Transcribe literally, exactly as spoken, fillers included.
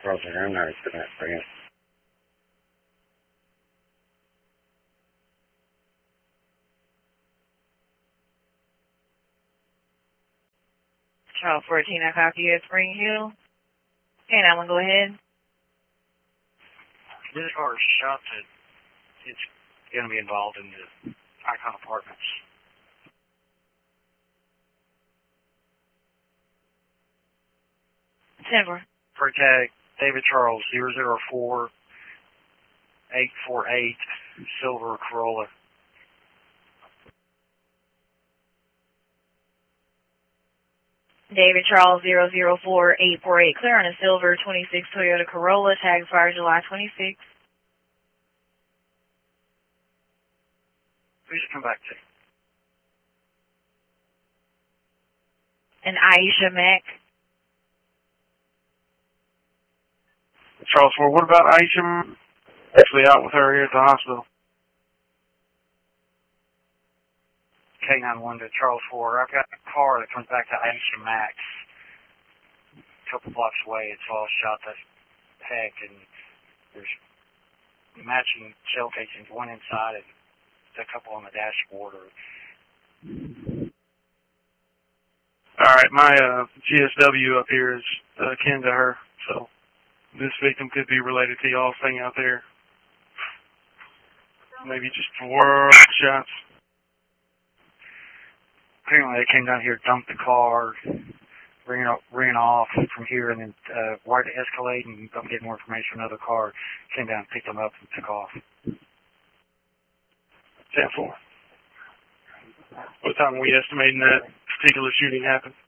Crossing, I'm not expecting that for him. Charles fourteen, I copy you at Spring Hill. Okay, now I'm going to go ahead. This car is shot that it's going to be involved in the Icon Apartments. Denver. For tag, David Charles, zero zero four eight four eight, silver Corolla. David Charles, zero zero four eight four eight, clear on a silver twenty-six Toyota Corolla, tag expired July twenty-sixth. Who's it come back to? And Aisha Mack. Charles four, what about Aisha? Actually out with her here at the hospital. K nine one to Charles four. I've got a car that comes back to Aisha Max. A couple blocks away. It's all shot to heck, and there's matching shell casings, one inside and a couple on the dashboard. Or... All right, my uh, G S W up here is uh, akin to her, so this victim could be related to y'all's thing out there. Maybe just four shots. Apparently they came down here, dumped the car, ran, ran off from here, and then uh, wired the Escalade and don't get more information from another car. Came down, picked them up, and took off. ten four. What time are we estimating that particular shooting happened?